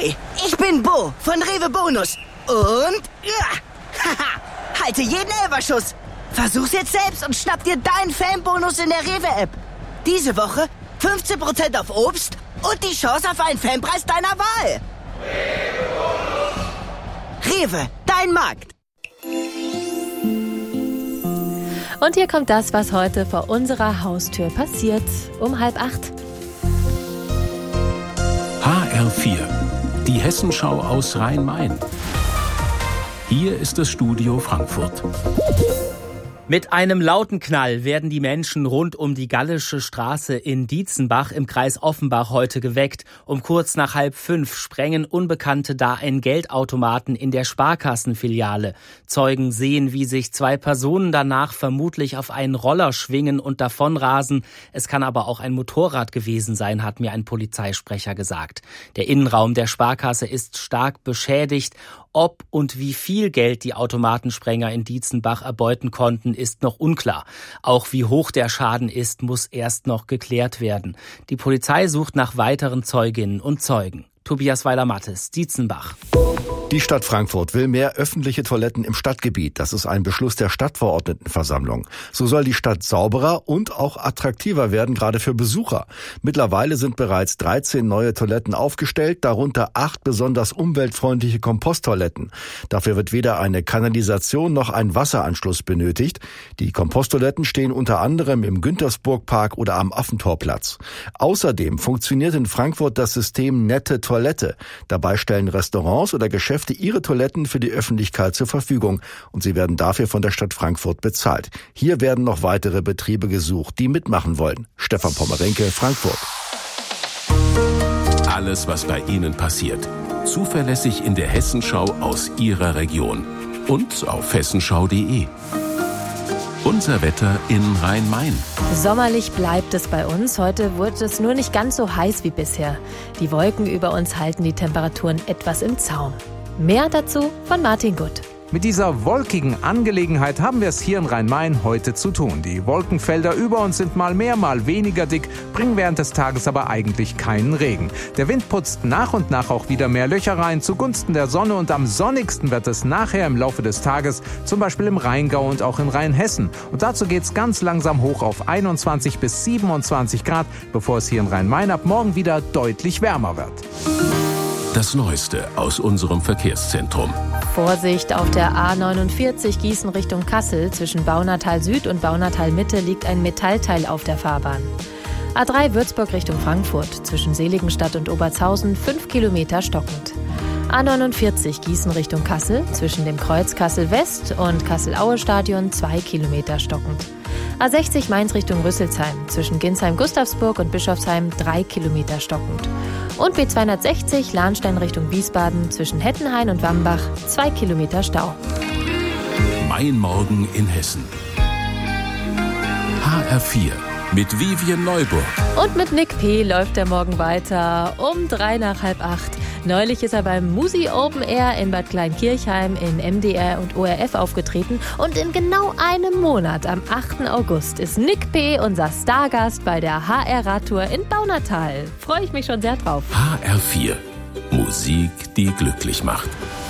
Hi, ich bin Bo von Rewe Bonus. Und halte jeden Elferschuss. Versuch's jetzt selbst und schnapp dir deinen Fanbonus in der Rewe-App. Diese Woche 15% auf Obst und die Chance auf einen Fanpreis deiner Wahl. Rewe, dein Markt. Und hier kommt das, was heute vor unserer Haustür passiert. Um 7:30. HR4, die Hessenschau aus Rhein-Main. Hier ist das Studio Frankfurt. Mit einem lauten Knall werden die Menschen rund um die Gallische Straße in Dietzenbach im Kreis Offenbach heute geweckt. Um kurz nach 4:30 sprengen Unbekannte da einen Geldautomaten in der Sparkassenfiliale. Zeugen sehen, wie sich 2 Personen danach vermutlich auf einen Roller schwingen und davonrasen. Es kann aber auch ein Motorrad gewesen sein, hat mir ein Polizeisprecher gesagt. Der Innenraum der Sparkasse ist stark beschädigt. Ob und wie viel Geld die Automatensprenger in Dietzenbach erbeuten konnten, ist noch unklar. Auch wie hoch der Schaden ist, muss erst noch geklärt werden. Die Polizei sucht nach weiteren Zeuginnen und Zeugen. Tobias Weiler-Mattes, Dietzenbach. Die Stadt Frankfurt will mehr öffentliche Toiletten im Stadtgebiet. Das ist ein Beschluss der Stadtverordnetenversammlung. So soll die Stadt sauberer und auch attraktiver werden, gerade für Besucher. Mittlerweile sind bereits 13 neue Toiletten aufgestellt, darunter 8 besonders umweltfreundliche Komposttoiletten. Dafür wird weder eine Kanalisation noch ein Wasseranschluss benötigt. Die Komposttoiletten stehen unter anderem im Güntersburg-Park oder am Affentorplatz. Außerdem funktioniert in Frankfurt das System Nette Toilette. Dabei stellen Restaurants oder Geschäfte ihre Toiletten für die Öffentlichkeit zur Verfügung und sie werden dafür von der Stadt Frankfurt bezahlt. Hier werden noch weitere Betriebe gesucht, die mitmachen wollen. Stefan Pommerenke, Frankfurt. Alles, was bei Ihnen passiert. Zuverlässig in der Hessenschau aus Ihrer Region. Und auf hessenschau.de. Unser Wetter in Rhein-Main. Sommerlich bleibt es bei uns. Heute wird es nur nicht ganz so heiß wie bisher. Die Wolken über uns halten die Temperaturen etwas im Zaum. Mehr dazu von Martin Gutt. Mit dieser wolkigen Angelegenheit haben wir es hier in Rhein-Main heute zu tun. Die Wolkenfelder über uns sind mal mehr, mal weniger dick, bringen während des Tages aber eigentlich keinen Regen. Der Wind putzt nach und nach auch wieder mehr Löcher rein zugunsten der Sonne und am sonnigsten wird es nachher im Laufe des Tages, zum Beispiel im Rheingau und auch in Rheinhessen. Und dazu geht es ganz langsam hoch auf 21 bis 27 Grad, bevor es hier in Rhein-Main ab morgen wieder deutlich wärmer wird. Das Neueste aus unserem Verkehrszentrum. Vorsicht auf der A49 Gießen Richtung Kassel. Zwischen Baunatal Süd und Baunatal Mitte liegt ein Metallteil auf der Fahrbahn. A3 Würzburg Richtung Frankfurt. Zwischen Seligenstadt und Obertshausen 5 Kilometer stockend. A49 Gießen Richtung Kassel. Zwischen dem Kreuz Kassel West und Kassel-Aue-Stadion 2 Kilometer stockend. A60 Mainz Richtung Rüsselsheim. Zwischen Ginsheim-Gustavsburg und Bischofsheim 3 Kilometer stockend. Und B260 Lahnstein Richtung Wiesbaden. Zwischen Hettenhain und Wambach 2 Kilometer Stau. Mein Morgen in Hessen. HR4 mit Vivian Neuburg. Und mit Nick P. läuft der Morgen weiter um 7:03. Neulich ist er beim Musi Open Air in Bad Kleinkirchheim in MDR und ORF aufgetreten. Und in genau einem Monat, am 8. August, ist Nick P. unser Stargast bei der HR-Radtour in Baunatal. Freue ich mich schon sehr drauf. HR4. Musik, die glücklich macht.